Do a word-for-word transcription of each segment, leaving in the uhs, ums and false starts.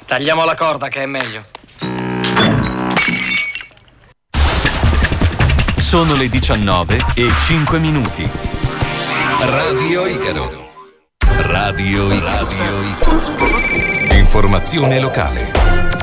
Tagliamo la corda che è meglio. Sono le diciannove e cinque minuti. Radio Icaro. Radio Icaro. Radio Icaro. Informazione locale.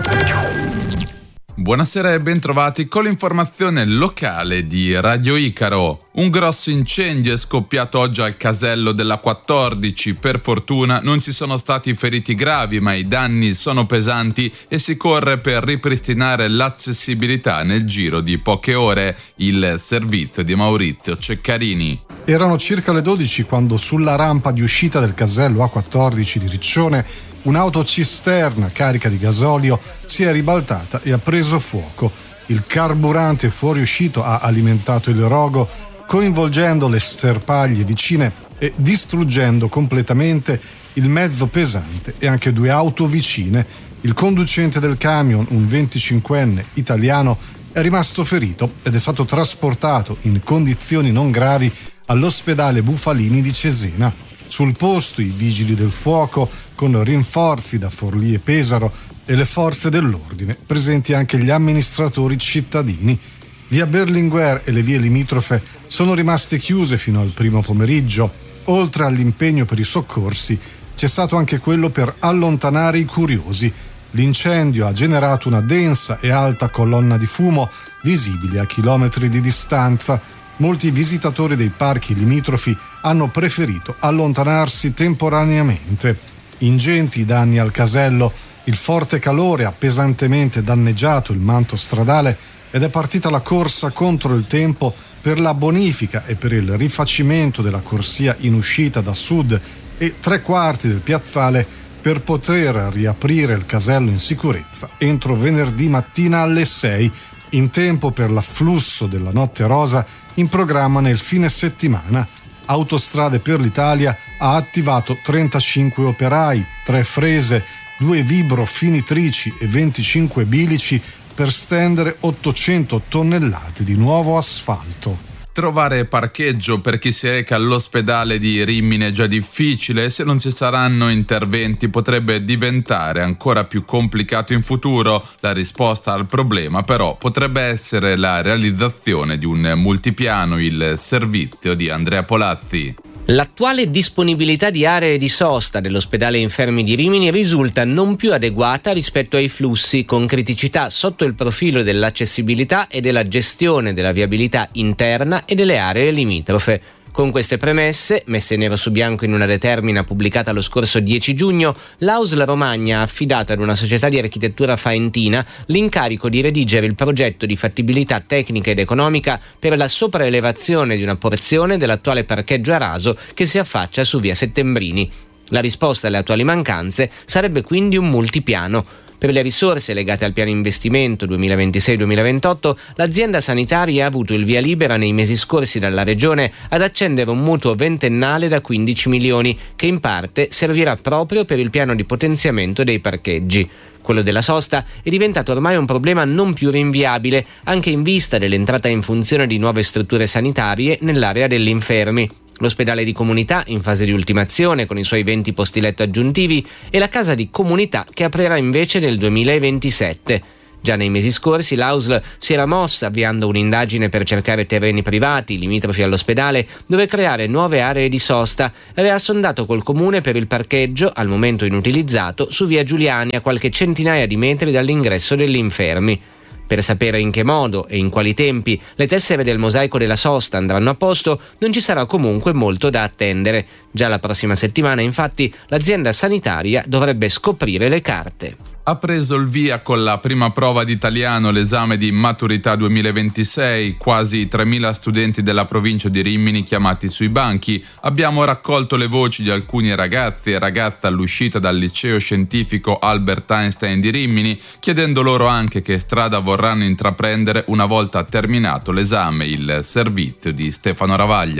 Buonasera e bentrovati con l'informazione locale di Radio Icaro. Un grosso incendio è scoppiato oggi al casello della quattordici. Per fortuna non ci sono stati feriti gravi, ma i danni sono pesanti e si corre per ripristinare l'accessibilità nel giro di poche ore. Il servizio di Maurizio Ceccarini. Erano circa le dodici quando sulla rampa di uscita del casello A quattordici di Riccione un'autocisterna carica di gasolio si è ribaltata e ha preso fuoco. Il carburante fuoriuscito ha alimentato il rogo, coinvolgendo le sterpaglie vicine e distruggendo completamente il mezzo pesante e anche due auto vicine. Il conducente del camion, un venticinquenne italiano, è rimasto ferito ed è stato trasportato in condizioni non gravi all'ospedale Bufalini di Cesena. Sul posto i vigili del fuoco con rinforzi da Forlì e Pesaro e le forze dell'ordine, presenti anche gli amministratori cittadini. Via Berlinguer e le vie limitrofe sono rimaste chiuse fino al primo pomeriggio. Oltre all'impegno per i soccorsi, c'è stato anche quello per allontanare i curiosi. L'incendio ha generato una densa e alta colonna di fumo visibile a chilometri di distanza. Molti visitatori dei parchi limitrofi hanno preferito allontanarsi temporaneamente. Ingenti danni al casello, il forte calore ha pesantemente danneggiato il manto stradale ed è partita la corsa contro il tempo per la bonifica e per il rifacimento della corsia in uscita da sud e tre quarti del piazzale per poter riaprire il casello in sicurezza entro venerdì mattina alle sei, in tempo per l'afflusso della Notte Rosa in programma nel fine settimana. Autostrade per l'Italia ha attivato trentacinque operai, tre frese, due vibro finitrici e venticinque bilici per stendere ottocento tonnellate di nuovo asfalto. Trovare parcheggio per chi si reca all'ospedale di Rimini è già difficile e se non ci saranno interventi potrebbe diventare ancora più complicato in futuro. La risposta al problema però potrebbe essere la realizzazione di un multipiano, il servizio di Andrea Polazzi. L'attuale disponibilità di aree di sosta dell'ospedale Infermi di Rimini risulta non più adeguata rispetto ai flussi, con criticità sotto il profilo dell'accessibilità e della gestione della viabilità interna e delle aree limitrofe. Con queste premesse, messe nero su bianco in una determina pubblicata lo scorso dieci giugno, l'A U S L Romagna ha affidato ad una società di architettura faentina l'incarico di redigere il progetto di fattibilità tecnica ed economica per la sopraelevazione di una porzione dell'attuale parcheggio a raso che si affaccia su via Settembrini. La risposta alle attuali mancanze sarebbe quindi un multipiano. Per le risorse legate al piano investimento duemilaventisei duemilaventotto, l'azienda sanitaria ha avuto il via libera nei mesi scorsi dalla Regione ad accendere un mutuo ventennale da quindici milioni, che in parte servirà proprio per il piano di potenziamento dei parcheggi. Quello della sosta è diventato ormai un problema non più rinviabile, anche in vista dell'entrata in funzione di nuove strutture sanitarie nell'area degli Infermi. L'ospedale di comunità in fase di ultimazione con i suoi venti posti letto aggiuntivi e la casa di comunità che aprirà invece nel duemilaventisette. Già nei mesi scorsi l'A U S L si era mossa avviando un'indagine per cercare terreni privati limitrofi all'ospedale dove creare nuove aree di sosta e aveva sondato col comune per il parcheggio, al momento inutilizzato, su via Giuliani a qualche centinaia di metri dall'ingresso degli Infermi. Per sapere in che modo e in quali tempi le tessere del mosaico della sosta andranno a posto, non ci sarà comunque molto da attendere. Già la prossima settimana, infatti, l'azienda sanitaria dovrebbe scoprire le carte. Ha preso il via con la prima prova di italiano l'esame di maturità duemilaventisei, quasi tremila studenti della provincia di Rimini chiamati sui banchi. Abbiamo raccolto le voci di alcuni ragazzi e ragazze all'uscita dal liceo scientifico Albert Einstein di Rimini, chiedendo loro anche che strada vorranno intraprendere una volta terminato l'esame, il servizio di Stefano Ravaglia.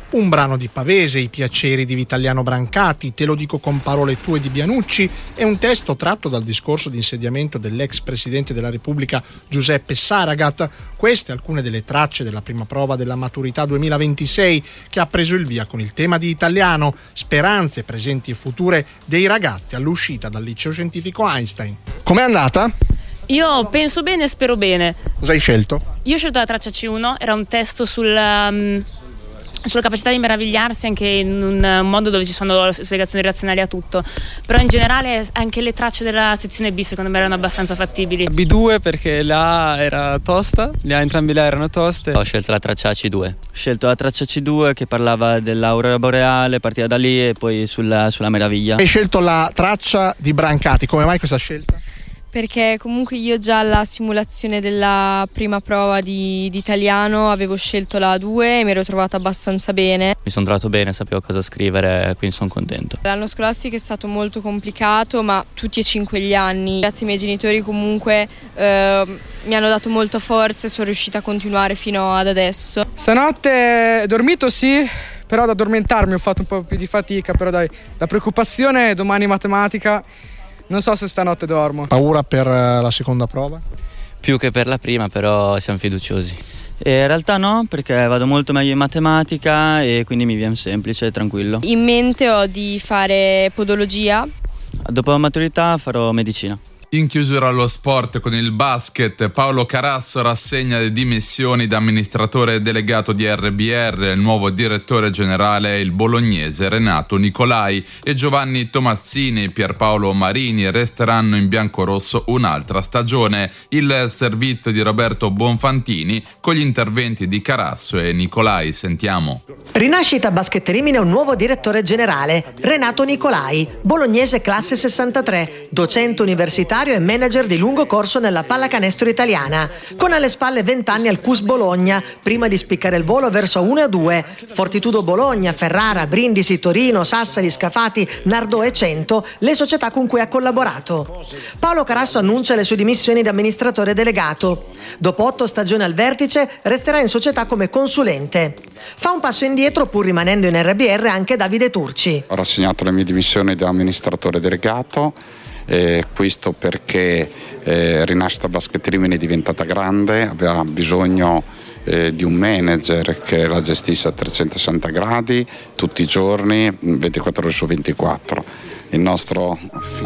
Un brano di Pavese, I piaceri di Vitaliano Brancati, Te lo dico con parole tue di Bianucci, e un testo tratto dal discorso di insediamento dell'ex presidente della Repubblica Giuseppe Saragat. Queste alcune delle tracce della prima prova della maturità duemilaventisei, che ha preso il via con il tema di italiano, speranze presenti e future dei ragazzi all'uscita dal liceo scientifico Einstein. Com'è andata? Io penso bene e spero bene. Cosa hai scelto? Io ho scelto la traccia C uno, era un testo sul... Um... sulla capacità di meravigliarsi anche in un mondo dove ci sono spiegazioni razionali a tutto, però in generale anche le tracce della sezione B secondo me erano abbastanza fattibili. B due perché la A era tosta, le A entrambi le A erano toste. Ho scelto la traccia C due. Ho scelto la traccia C due che parlava dell'aurora boreale, partiva da lì e poi sulla, sulla meraviglia. Hai scelto la traccia di Brancati, come mai questa scelta? Perché comunque io già alla simulazione della prima prova di, di italiano avevo scelto la A due e mi ero trovata abbastanza bene. Mi sono trovato bene, sapevo cosa scrivere, quindi sono contento. L'anno scolastico è stato molto complicato, ma tutti e cinque gli anni. Grazie ai miei genitori comunque eh, mi hanno dato molta forza e sono riuscita a continuare fino ad adesso. Stanotte dormito sì, però ad addormentarmi ho fatto un po' più di fatica, però dai, la preoccupazione è domani matematica. Non so se stanotte dormo. Paura per la seconda prova? Più che per la prima, però siamo fiduciosi. E in realtà no, perché vado molto meglio in matematica e quindi mi viene semplice e tranquillo. In mente ho di fare podologia. Dopo la maturità farò medicina. In chiusura allo sport con il basket, Paolo Carasso rassegna le dimissioni da amministratore delegato di R B R. Il nuovo direttore generale è il bolognese Renato Nicolai e Giovanni Tomassini e Pierpaolo Marini resteranno in biancorosso un'altra stagione. Il servizio di Roberto Bonfantini con gli interventi di Carasso e Nicolai. Sentiamo. Rinascita Basket Rimini un nuovo direttore generale, Renato Nicolai, bolognese classe sessantatré, docente universitario e manager di lungo corso nella pallacanestro italiana, con alle spalle vent'anni al C U S Bologna, prima di spiccare il volo verso uno e due, Fortitudo Bologna, Ferrara, Brindisi, Torino, Sassari, Scafati, Nardò e Cento, le società con cui ha collaborato. Paolo Carasso annuncia le sue dimissioni da amministratore delegato. Dopo otto stagioni al vertice, resterà in società come consulente. Fa un passo indietro, pur rimanendo in R B R, anche Davide Turci. Ho rassegnato le mie dimissioni da amministratore delegato. Eh, questo perché eh, Rinascita Basket Rimini è diventata grande, aveva bisogno eh, di un manager che la gestisse a trecentosessanta gradi tutti i giorni, ventiquattro ore su ventiquattro. Il nostro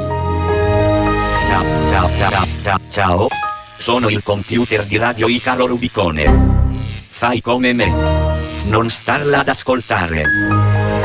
ciao, ciao, ciao, ciao, ciao, sono il computer di Radio Icaro Rubicone. Fai come me, non starla ad ascoltare.